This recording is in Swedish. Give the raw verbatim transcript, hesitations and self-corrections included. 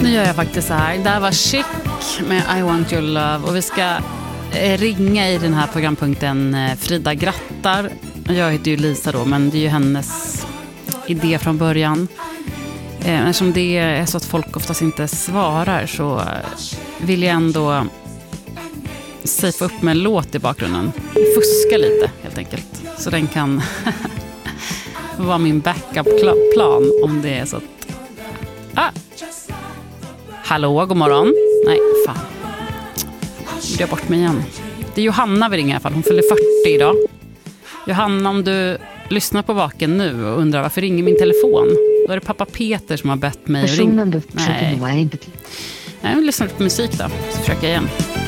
Nu gör jag faktiskt så här. Det här var Chic med I Want Your Love. Och vi ska ringa i den här programpunkten Frida Grattar. Jag heter ju Lisa då, men det är ju hennes idé från början. Eftersom det är så att folk oftast inte svarar, så vill jag ändå safea upp med en låt i bakgrunden. Fuska lite helt enkelt. Så den kan vara min backup-plan om det är så att... Ah! Hallå, god morgon. Nej, fan. Nu jag bort mig igen. Det är Johanna vi ringer i alla fall. Hon fyller fyrtio idag. Johanna, om du lyssnar på Vaken nu och undrar varför ringer min telefon, då är det pappa Peter som har bett mig att ringa. Nej. Nej, jag lyssnar på musik då. Så försöker jag igen.